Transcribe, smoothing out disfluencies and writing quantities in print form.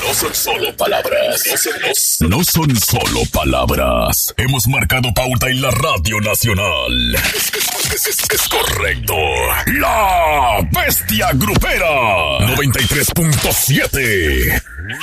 No son solo palabras. No son solo palabras. Hemos marcado pauta en la Radio Nacional. Es correcto. La Bestia Grupera 93.7.